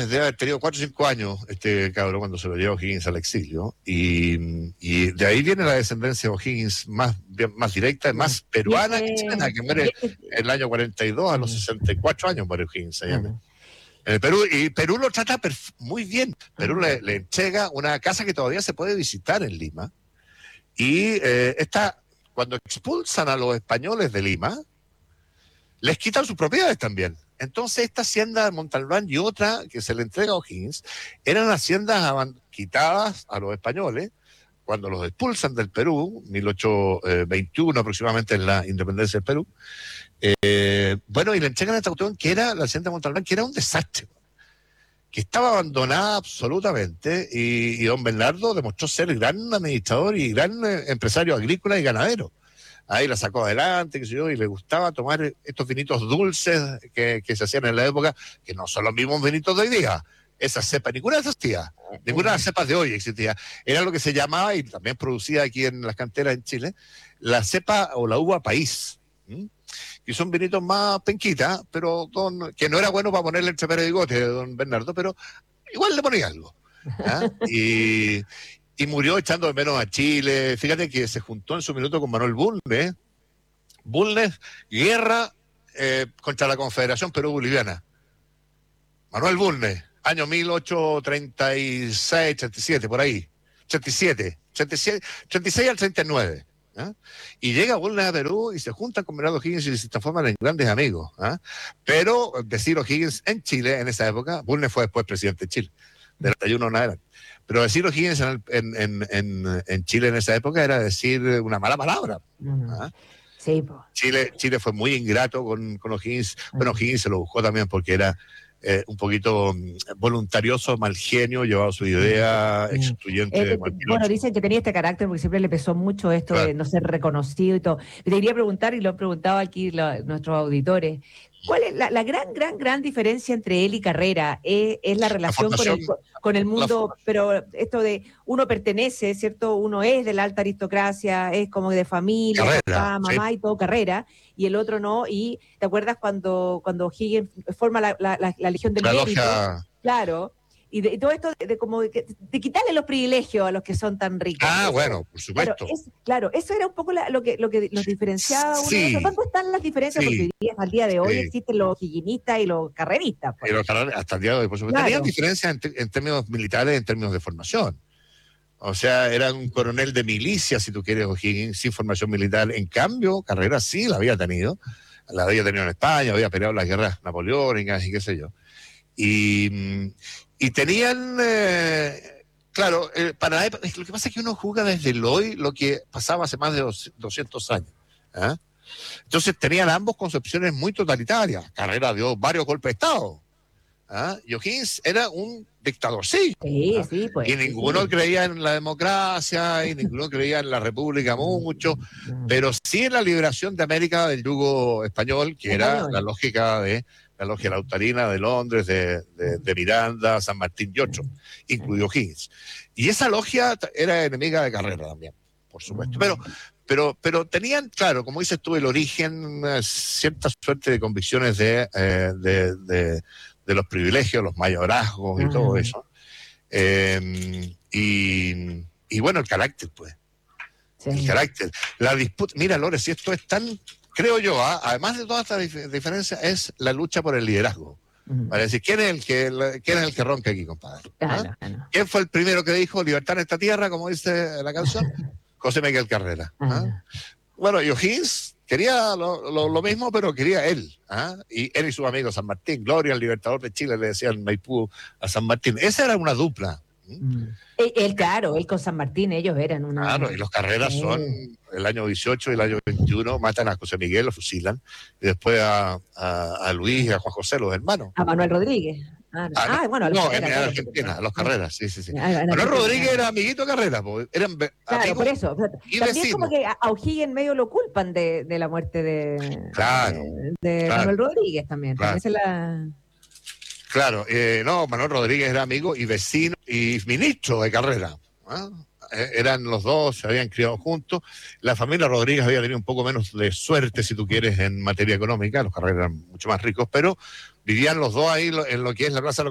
debe haber tenido 4 o 5 años este cabrón cuando se lo llevó O'Higgins al exilio, y de ahí viene la descendencia de O'Higgins más directa, más peruana que chilena, que muere en el año 42, a los 64 años muere O'Higgins allá en el Perú, y Perú lo trata muy bien. Perú le entrega una casa que todavía se puede visitar en Lima, y cuando expulsan a los españoles de Lima, les quitan sus propiedades también. Entonces, esta hacienda de Montalbán y otra que se le entrega a O'Higgins eran haciendas quitadas a los españoles cuando los expulsan del Perú, 1821 aproximadamente, en la independencia del Perú. Y le entregan a esta cuestión que era la hacienda de Montalbán, que era un desastre, que estaba abandonada absolutamente, y don Bernardo demostró ser gran administrador y gran empresario agrícola y ganadero. Ahí la sacó adelante, qué sé yo, y le gustaba tomar estos vinitos dulces que se hacían en la época, que no son los mismos vinitos de hoy día. Esa cepa, ninguna existía, ninguna de las cepas de hoy existía. Era lo que se llamaba, y también producida aquí en las canteras en Chile, la cepa o la uva país. Y son vinitos más penquitas, pero que no era bueno para ponerle entre pera y bigote, don Bernardo, pero igual le ponía algo. Y murió echando de menos a Chile. Fíjate que se juntó en su minuto con Manuel Bulnes. Bulnes, guerra contra la Confederación Perú-Boliviana. Manuel Bulnes, año 1836, 37, por ahí. 36 al 39. Y llega Bulnes a Perú y se junta con Bernardo O'Higgins y se transforman en grandes amigos. Pero decir O'Higgins en Chile en esa época, Bulnes fue después presidente de Chile, del 31 en adelante. Pero decir O'Higgins en Chile en esa época era decir una mala palabra. Sí, pues. Chile fue muy ingrato con O'Higgins. Bueno, O'Higgins se lo buscó también porque era un poquito voluntarioso, mal genio, llevaba su idea excluyente. Bueno, dicen que tenía este carácter porque siempre le pesó mucho esto de no ser reconocido y todo. Te quería preguntar, y lo han preguntado aquí nuestros auditores, ¿cuál es la gran diferencia entre él y Carrera? ¿Es la relación con el mundo? Pero esto de uno pertenece, ¿cierto? Uno es de la alta aristocracia, es como de familia, papá, mamá y todo, Carrera, y el otro no. Y ¿te acuerdas cuando O'Higgins forma la Legión del Mérito? Claro. Y todo esto de quitarle los privilegios a los que son tan ricos. Bueno, por supuesto. Claro, eso era un poco lo que los diferenciaba uno de otro. ¿Dónde están las diferencias? Porque al día de hoy existen los higuinistas y los carreristas. Pues. Hasta el día de hoy, por supuesto. Tenían diferencias en términos militares, en términos de formación. O sea, era un coronel de milicia, si tú quieres, O'Higgins, sin formación militar. En cambio, Carrera sí la había tenido. La había tenido en España, había peleado las guerras napoleónicas y qué sé yo. Y tenían, claro, para la época, lo que pasa es que uno juzga desde el hoy lo que pasaba hace más de 200 años. Entonces tenían ambos concepciones muy totalitarias. Carrera dio varios golpes de Estado. Y O'Higgins era un dictador, sí. Pues, y ninguno creía en la democracia, y ninguno creía en la república mucho, pero sí en la liberación de América del yugo español, que era la lógica lautarina de Londres, de Miranda, San Martín y otros, incluido O'Higgins. Y esa logia era enemiga de Carrera también, por supuesto. Pero tenían, claro, como dices tú, el origen, cierta suerte de convicciones de los privilegios, los mayorazgos y todo eso. Y bueno, el carácter, pues. Sí. El carácter. La disputa. Mira, Lore, si esto es tan, creo yo, además de todas estas diferencias, es la lucha por el liderazgo. Para decir, ¿quién es el que ronca aquí, compadre? Claro. ¿Quién fue el primero que dijo libertad en esta tierra, como dice la canción? José Miguel Carrera. Bueno, y O'Higgins quería lo mismo, pero quería él. Y él y sus amigos, San Martín, Gloria, el libertador de Chile, le decían Maipú a San Martín. Esa era una dupla. Él con San Martín, ellos eran una... Claro, y los Carreras son el año 18 y el año 21, matan a José Miguel, lo fusilan, y después a Luis y a Juan José, los hermanos. A Manuel Rodríguez. Bueno, en Argentina, los Carreras, sí. Manuel Rodríguez era amiguito de Carrera, eran claro, por eso. Y también vecinos. Como que a O'Higgins medio lo culpan de la muerte de Manuel Rodríguez también. Claro. Claro, Manuel Rodríguez era amigo y vecino y ministro de Carrera. Eran los dos, se habían criado juntos. La familia Rodríguez había tenido un poco menos de suerte, si tú quieres, en materia económica. Los Carreras eran mucho más ricos, pero vivían los dos ahí en lo que es la Plaza